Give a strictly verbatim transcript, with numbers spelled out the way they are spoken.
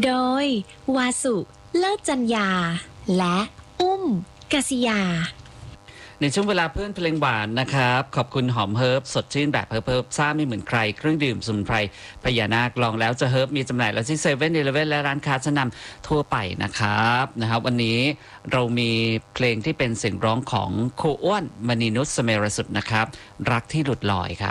โดยวาสุเลิศจัญญาและอุ้มกษิยาในช่วงเวลาเพื่อนเพลงหวานนะครับขอบคุณหอมเฮิร์บสดชื่นแบบเฮิร์บเฮิร์บซ่าไม่เหมือนใครเครื่องดื่มสมุนไพรพญานาคลองแล้วจะเฮิร์บมีจำหน่ายแล้วที่เซเว่นอีเลฟเว่นและร้านค้าชั้นนำทั่วไปนะครับนะครับวันนี้เรามีเพลงที่เป็นเสียงร้องของครูอ้วนมณีนุชเสเมรสุดนะครับรักที่หลุดลอยครับ